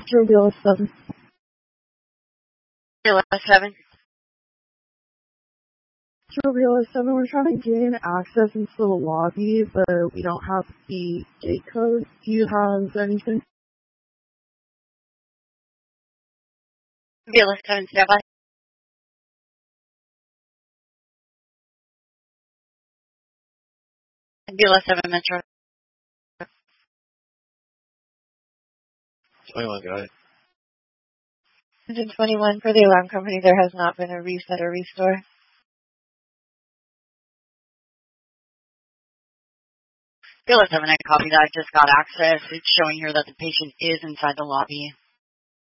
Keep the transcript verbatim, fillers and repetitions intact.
True seven. True seven. True seven, we're trying to gain access into the lobby, but we don't have the gate code. Do you have anything? True seven, stand by. True seven, Metro. twenty-one, got it. Engine twenty-one, for the alarm company, there has not been a reset or restore. True seven, I copy that. I just got access. It's showing here that the patient is inside the lobby.